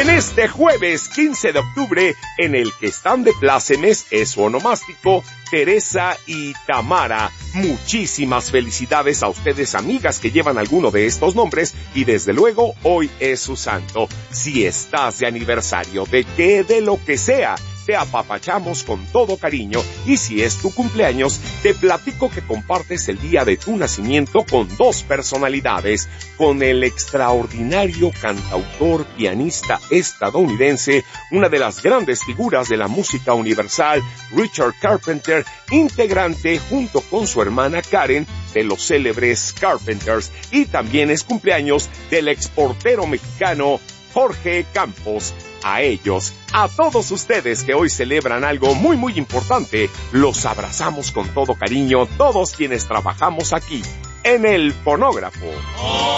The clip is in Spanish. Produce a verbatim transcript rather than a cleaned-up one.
en este jueves quince de octubre, en el que están de plácemes, es su onomástico, Teresa y Tamara. Muchísimas felicidades a ustedes, amigas que llevan alguno de estos nombres, y desde luego hoy es su santo. Si estás de aniversario, de qué, de lo que sea, te apapachamos con todo cariño, y si es tu cumpleaños, te platico que compartes el día de tu nacimiento con dos personalidades, con el extraordinario cantautor, pianista estadounidense, una de las grandes figuras de la música universal, Richard Carpenter, integrante junto con su hermana Karen de los célebres Carpenters, y también es cumpleaños del exportero mexicano Jorge Campos. A ellos, a todos ustedes que hoy celebran algo muy muy importante, los abrazamos con todo cariño, todos quienes trabajamos aquí en el fonógrafo.